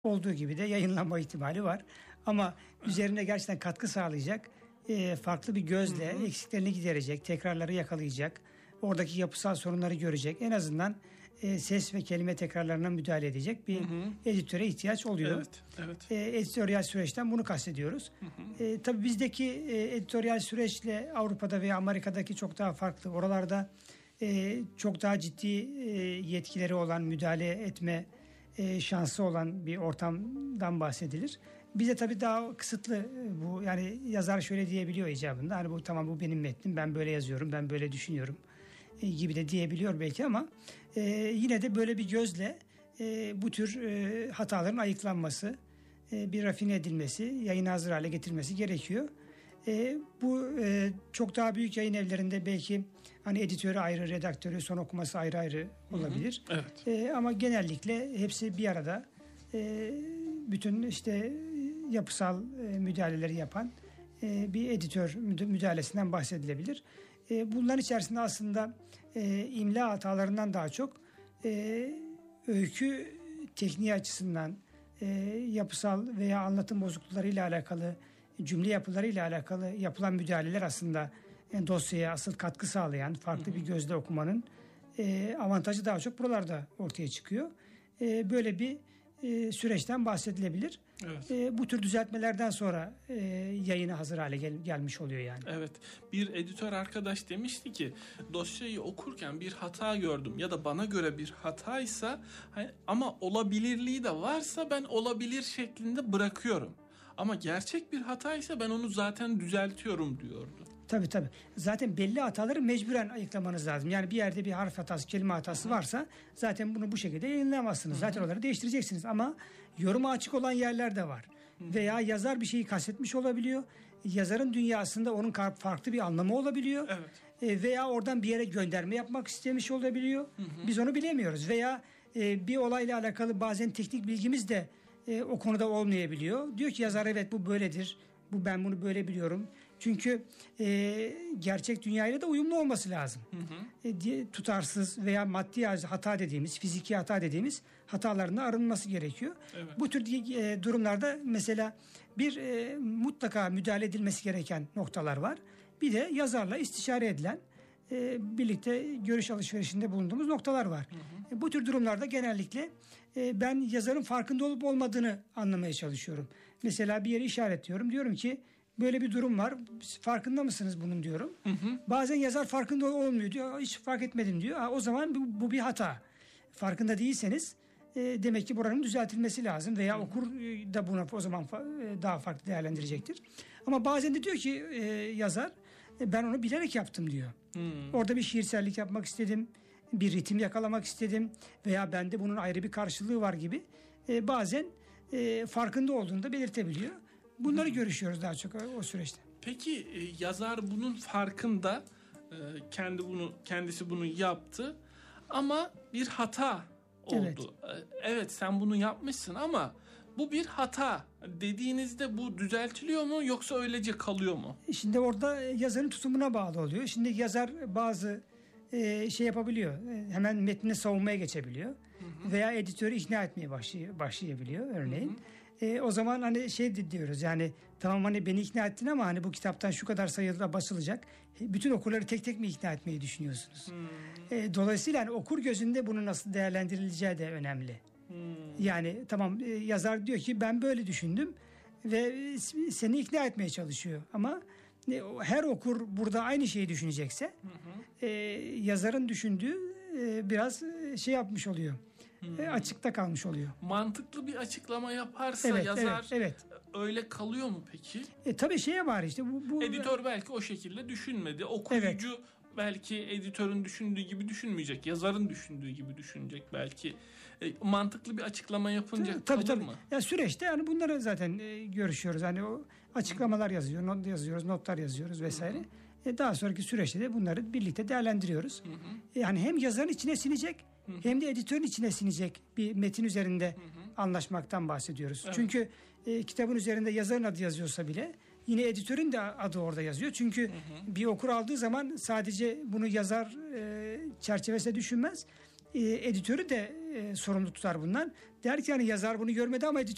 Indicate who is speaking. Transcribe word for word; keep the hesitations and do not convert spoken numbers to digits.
Speaker 1: olduğu gibi de yayınlanma ihtimali var. Ama üzerine gerçekten katkı sağlayacak, e, farklı bir gözle hı hı. eksiklerini giderecek, tekrarları yakalayacak, oradaki yapısal sorunları görecek, en azından e, ses ve kelime tekrarlarına müdahale edecek bir hı hı. editöre ihtiyaç oluyor.
Speaker 2: Evet, evet.
Speaker 1: E, editoryal süreçten bunu kastediyoruz. Hı hı. E, tabii bizdeki e, editoryal süreçle Avrupa'da veya Amerika'daki çok daha farklı. Oralarda e, çok daha ciddi e, yetkileri olan, müdahale etme e, şansı olan bir ortamdan bahsedilir. Bize tabii daha kısıtlı bu, yani yazar şöyle diyebiliyor icabında, hani bu tamam, bu benim metnim, ben böyle yazıyorum, ben böyle düşünüyorum e, gibi de diyebiliyor belki, ama e, yine de böyle bir gözle e, bu tür e, hataların ayıklanması, e, bir rafine edilmesi, yayına hazır hale getirilmesi gerekiyor. E, bu e, çok daha büyük yayın evlerinde belki hani editörü ayrı, redaktörü, son okuması ayrı ayrı olabilir.
Speaker 2: Hı hı, evet.
Speaker 1: E, ama genellikle hepsi bir arada e, bütün işte yapısal e, müdahaleleri yapan e, bir editör müdahalesinden bahsedilebilir. E, bunların içerisinde aslında e, imla hatalarından daha çok e, öykü tekniği açısından e, yapısal veya anlatım bozukluklarıyla alakalı, cümle yapılarıyla alakalı yapılan müdahaleler aslında yani dosyaya asıl katkı sağlayan, farklı hı hı. bir gözle okumanın e, avantajı daha çok buralarda ortaya çıkıyor. E, böyle bir e, süreçten bahsedilebilir. Evet. E, bu tür düzeltmelerden sonra e, yayına hazır hale gel, gelmiş oluyor yani.
Speaker 2: Evet. Bir editör arkadaş demişti ki, dosyayı okurken bir hata gördüm ya da bana göre bir hataysa ama olabilirliği de varsa ben olabilir şeklinde bırakıyorum. Ama gerçek bir hataysa ben onu zaten düzeltiyorum diyordu.
Speaker 1: Tabii tabii. Zaten belli hataları mecburen ayıklamanız lazım. Yani bir yerde bir harf hatası, kelime hatası Hı-hı. varsa zaten bunu bu şekilde yayınlayamazsınız. Hı-hı. Zaten onları değiştireceksiniz. Ama yoruma açık olan yerler de var. Hı-hı. Veya yazar bir şeyi kastetmiş olabiliyor. Yazarın dünyasında onun farklı bir anlamı olabiliyor. Evet. E, veya oradan bir yere gönderme yapmak istemiş olabiliyor. Hı-hı. Biz onu bilemiyoruz. Veya e, bir olayla alakalı bazen teknik bilgimiz de e, o konuda olmayabiliyor. Diyor ki yazar, evet bu böyledir. Bu, ben bunu böyle biliyorum. Çünkü e, gerçek dünyayla da uyumlu olması lazım. Hı hı. E, diye, tutarsız veya maddi hata dediğimiz, fiziki hata dediğimiz hatalarından arınması gerekiyor. Evet. Bu tür e, durumlarda mesela bir e, mutlaka müdahale edilmesi gereken noktalar var. Bir de yazarla istişare edilen, e, birlikte görüş alışverişinde bulunduğumuz noktalar var. Hı hı. E, bu tür durumlarda genellikle e, ben yazarın farkında olup olmadığını anlamaya çalışıyorum. Mesela bir yere işaretliyorum. Diyorum ki böyle bir durum var. Farkında mısınız bunun diyorum. Hı hı. Bazen yazar farkında olmuyor diyor. Hiç fark etmedim diyor. Ha, o zaman bu, bu bir hata. Farkında değilseniz e, demek ki buranın düzeltilmesi lazım. Veya hı hı. okur da bunu o zaman fa- daha farklı değerlendirecektir. Ama bazen de diyor ki e, yazar, e, ben onu bilerek yaptım diyor. Hı. Orada bir şiirsellik yapmak istedim. Bir ritim yakalamak istedim. Veya bende bunun ayrı bir karşılığı var gibi. E, bazen e, farkında olduğunu da belirtebiliyor. Bunları hmm. görüşüyoruz daha çok o süreçte.
Speaker 2: Peki e, yazar bunun farkında, e, kendi bunu kendisi bunu yaptı ama bir hata oldu. Evet. E, evet sen bunu yapmışsın ama bu bir hata dediğinizde bu düzeltiliyor mu yoksa öylece kalıyor mu?
Speaker 1: Şimdi orada yazarın tutumuna bağlı oluyor. Şimdi yazar bazı e, şey yapabiliyor. E, hemen metnini savunmaya geçebiliyor. Hı hı. Veya editörü ikna etmeye başlay- başlayabiliyor örneğin. Hı hı. E, o zaman hani şey diyoruz, yani tamam hani beni ikna ettin ama hani bu kitaptan şu kadar sayıda basılacak. E, bütün okurları tek tek mi ikna etmeyi düşünüyorsunuz? Hmm. E, dolayısıyla hani okur gözünde bunun nasıl değerlendirileceği de önemli. Hmm. Yani tamam e, yazar diyor ki ben böyle düşündüm ve e, seni ikna etmeye çalışıyor. Ama e, her okur burada aynı şeyi düşünecekse hı hı. E, yazarın düşündüğü e, biraz e, şey yapmış oluyor. Hmm. E, açıkta kalmış oluyor.
Speaker 2: Mantıklı bir açıklama yaparsa evet, yazar evet, evet. öyle kalıyor mu peki?
Speaker 1: E, tabii şeye var işte. Bu, bu...
Speaker 2: Editör belki o şekilde düşünmedi. Okuyucu evet. belki editörün düşündüğü gibi düşünmeyecek. Yazarın düşündüğü gibi düşünecek belki. E, mantıklı bir açıklama yapınca tabii, kalır tabii. mı?
Speaker 1: Ya süreçte yani bunları zaten e, görüşüyoruz. Hani o açıklamalar Hı. yazıyor, not yazıyoruz, notlar yazıyoruz vesaire. Hı. E, daha sonraki süreçte de bunları birlikte değerlendiriyoruz. Hı hı. Yani hem yazarın içine sinecek Hı hı. hem de editörün içine sinecek bir metin üzerinde hı hı. anlaşmaktan bahsediyoruz. Evet. Çünkü e, kitabın üzerinde yazarın adı yazıyorsa bile yine editörün de adı orada yazıyor. Çünkü hı hı. bir okur aldığı zaman sadece bunu yazar e, çerçevesinde düşünmez. E, editörü de e, sorumlu tutar bundan. Der ki yani yazar bunu görmedi ama editör